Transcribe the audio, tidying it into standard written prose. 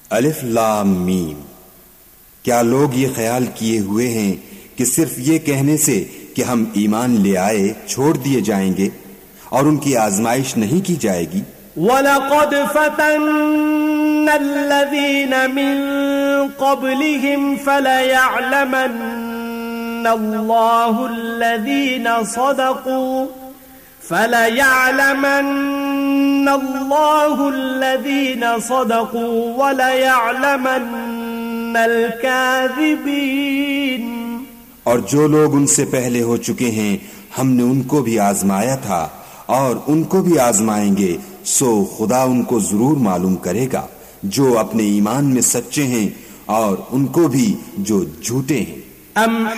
अलिफ लाम मीम। क्या लोग ये ख्याल किए हुए हैं कि सिर्फ ये कहने से कि हम ईमान ले आए छोड़ दिए जाएंगे और उनकी आजमाइश नहीं की जाएगी। वलक़द फतन्नल्लज़ीन मिन क़ब्लिहिम फलयअलमन्नल्लाहुल्लज़ीन सदक़ू वलयअलमन्नल काज़िबीन। और जो लोग उनसे पहले हो चुके हैं हमने उनको भी आजमाया था और उनको भी आजमाएंगे, सो खुदा उनको जरूर मालूम करेगा जो अपने ईमान में सच्चे हैं और उनको भी जो झूठे हैं।